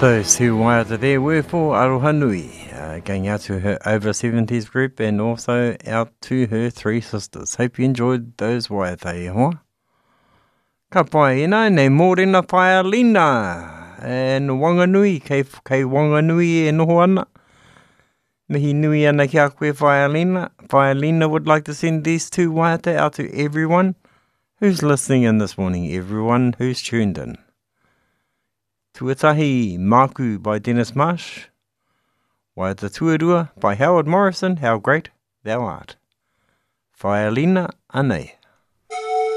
Those who waiata there were for Aroha Nui, going out to her over 70s group and also out to her three sisters. Hope you enjoyed those waiata e hoa. Ka pai ina, nei mōrena Whaialina, and Wanganui, kei Wanganui e noho ana. Mihi nui ana ki a koe Whaialina. Whaialina would like to send these two waiata out to everyone who's listening in this morning, everyone who's tuned in. Tuatahi Maku by Dennis Marsh. Waiata Tuarua by Howard Morrison, How Great Thou Art. Whaialina anei.